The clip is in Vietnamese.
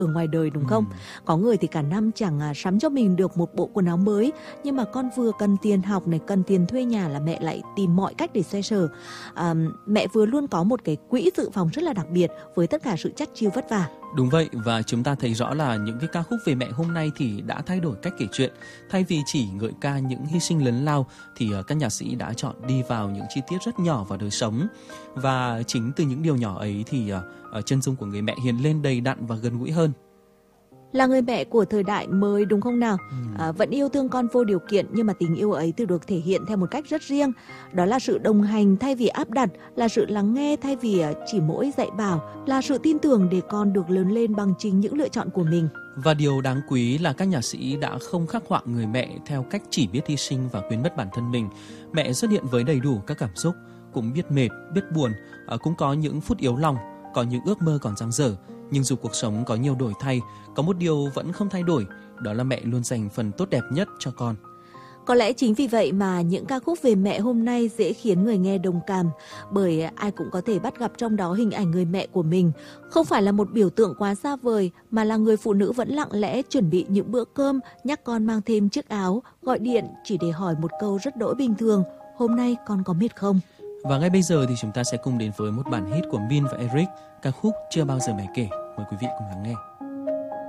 ở ngoài đời đúng không? Có người thì cả năm chẳng sắm cho mình được một bộ quần áo mới, nhưng mà con vừa cần tiền học này, cần tiền thuê nhà là mẹ lại tìm mọi cách để xoay sở. Mẹ vừa luôn có một cái quỹ dự phòng rất là đặc biệt với tất cả sự chắt chiu vất vả. Đúng vậy, và chúng ta thấy rõ là những cái ca khúc về mẹ hôm nay thì đã thay đổi cách kể chuyện. Thay vì chỉ ngợi ca những hy sinh lớn lao thì các nhạc sĩ đã chọn đi vào những chi tiết rất nhỏ vào đời sống. Và chính từ những điều nhỏ ấy thì chân dung của người mẹ hiện lên đầy đặn và gần gũi hơn. Là người mẹ của thời đại mới đúng không nào? Vẫn yêu thương con vô điều kiện, nhưng mà tình yêu ấy thì được thể hiện theo một cách rất riêng. Đó là sự đồng hành thay vì áp đặt, là sự lắng nghe thay vì chỉ mỗi dạy bảo, là sự tin tưởng để con được lớn lên bằng chính những lựa chọn của mình. Và điều đáng quý là các nhạc sĩ đã không khắc họa người mẹ theo cách chỉ biết hy sinh và quên mất bản thân mình. Mẹ xuất hiện với đầy đủ các cảm xúc, cũng biết mệt, biết buồn, cũng có những phút yếu lòng, có những ước mơ còn dang dở. Nhưng dù cuộc sống có nhiều đổi thay, có một điều vẫn không thay đổi, đó là mẹ luôn dành phần tốt đẹp nhất cho con. Có lẽ chính vì vậy mà những ca khúc về mẹ hôm nay dễ khiến người nghe đồng cảm, bởi ai cũng có thể bắt gặp trong đó hình ảnh người mẹ của mình. Không phải là một biểu tượng quá xa vời, mà là người phụ nữ vẫn lặng lẽ chuẩn bị những bữa cơm, nhắc con mang thêm chiếc áo, gọi điện chỉ để hỏi một câu rất đỗi bình thường: hôm nay con có mệt không? Và ngay bây giờ thì chúng ta sẽ cùng đến với một bản hit của Min và Eric, ca khúc Chưa bao giờ mẹ kể. Mời quý vị cùng lắng nghe.